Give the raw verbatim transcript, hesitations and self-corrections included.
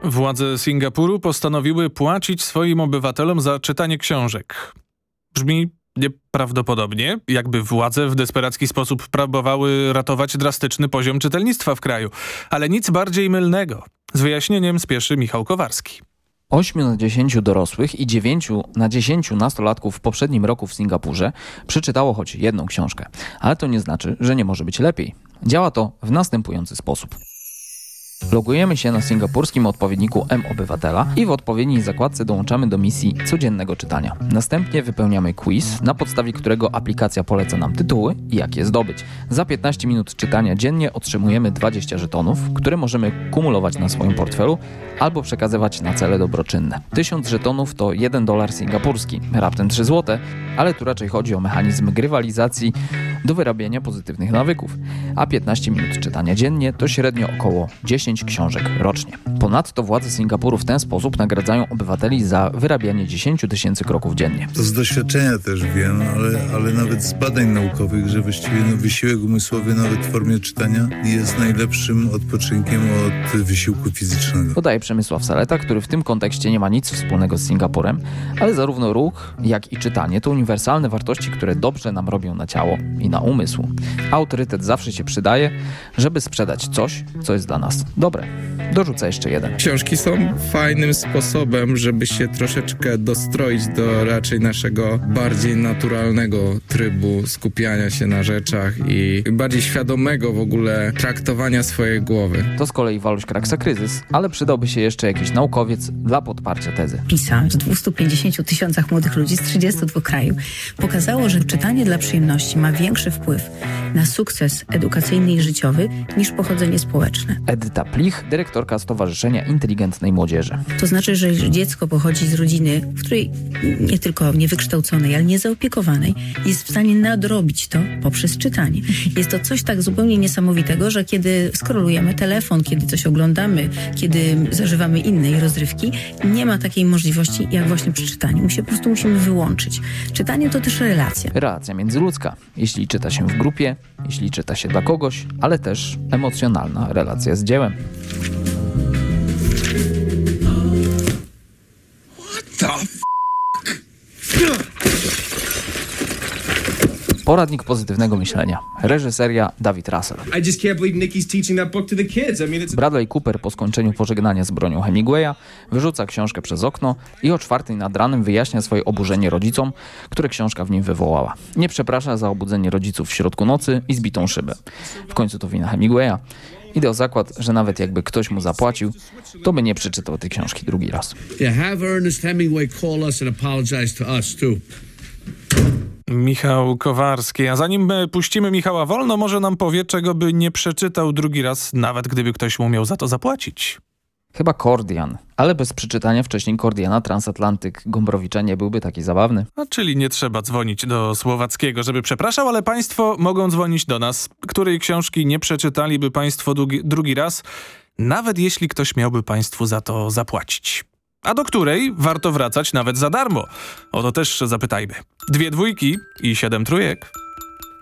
Władze Singapuru postanowiły płacić swoim obywatelom za czytanie książek. Brzmi nieprawdopodobnie, jakby władze w desperacki sposób próbowały ratować drastyczny poziom czytelnictwa w kraju. Ale nic bardziej mylnego. Z wyjaśnieniem spieszy Michał Kowarski. ośmiu na dziesięciu dorosłych i dziewięciu na dziesięciu nastolatków w poprzednim roku w Singapurze przeczytało choć jedną książkę. Ale to nie znaczy, że nie może być lepiej. Działa to w następujący sposób. Logujemy się na singapurskim odpowiedniku M-Obywatela i w odpowiedniej zakładce dołączamy do misji codziennego czytania. Następnie wypełniamy quiz, na podstawie którego aplikacja poleca nam tytuły i jak je zdobyć. Za piętnaście minut czytania dziennie otrzymujemy dwadzieścia żetonów, które możemy kumulować na swoim portfelu albo przekazywać na cele dobroczynne. tysiąc żetonów to jeden dolar singapurski, raptem trzy złote, ale tu raczej chodzi o mechanizm grywalizacji do wyrabiania pozytywnych nawyków. A piętnaście minut czytania dziennie to średnio około dziesięć książek rocznie. Ponadto władze Singapuru w ten sposób nagradzają obywateli za wyrabianie dziesięć tysięcy kroków dziennie. To z doświadczenia też wiem, ale, ale nawet z badań naukowych, że właściwie no, wysiłek umysłowy nawet w formie czytania jest najlepszym odpoczynkiem od wysiłku fizycznego. Podaje Przemysław Saleta, który w tym kontekście nie ma nic wspólnego z Singapurem, ale zarówno ruch, jak i czytanie to uniwersalne wartości, które dobrze nam robią na ciało i na umysł. Autorytet zawsze się przydaje, żeby sprzedać coś, co jest dla nas dobre. Dorzucę jeszcze jeden. Książki są fajnym sposobem, żeby się troszeczkę dostroić do raczej naszego bardziej naturalnego trybu skupiania się na rzeczach i bardziej świadomego w ogóle traktowania swojej głowy. To z kolei Waluś Kraksa kryzys, ale przydałby się jeszcze jakiś naukowiec dla podparcia tezy. PISA z dwustu pięćdziesięciu tysiącach młodych ludzi z trzydziestu dwóch krajów pokazało, że czytanie dla przyjemności ma większy wpływ na sukces edukacyjny i życiowy niż pochodzenie społeczne. Edyta Plich, dyrektorka Stowarzyszenia Inteligentnej Młodzieży. To znaczy, że jeżeli dziecko pochodzi z rodziny, w której nie tylko niewykształconej, ale niezaopiekowanej, jest w stanie nadrobić to poprzez czytanie. Jest to coś tak zupełnie niesamowitego, że kiedy skrolujemy telefon, kiedy coś oglądamy, kiedy zażywamy innej rozrywki, nie ma takiej możliwości jak właśnie przy czytaniu. My się po prostu musimy wyłączyć. Czytanie to też relacja. Relacja międzyludzka. Jeśli czyta się w grupie, jeśli czyta się dla kogoś, ale też emocjonalna relacja z dziełem. Poradnik pozytywnego myślenia. Reżyseria David Russell. Bradley Cooper po skończeniu pożegnania z bronią Hemingwaya wyrzuca książkę przez okno i o czwartej nad ranem wyjaśnia swoje oburzenie rodzicom, które książka w nim wywołała. Nie przeprasza za obudzenie rodziców w środku nocy i zbitą szybę. W końcu to wina Hemingwaya. Idę o zakład, że nawet jakby ktoś mu zapłacił, to by nie przeczytał tej książki drugi raz. Michał Kowarski. A zanim puścimy Michała wolno, może nam powie, czego by nie przeczytał drugi raz, nawet gdyby ktoś mu miał za to zapłacić. Chyba Kordian, ale bez przeczytania wcześniej Kordiana Transatlantyk Gombrowicza nie byłby taki zabawny. A czyli nie trzeba dzwonić do Słowackiego, żeby przepraszał, ale państwo mogą dzwonić do nas, której książki nie przeczytaliby państwo drugi, drugi raz, nawet jeśli ktoś miałby państwu za to zapłacić. A do której warto wracać nawet za darmo? O to też zapytajmy. Dwie dwójki i siedem trójek.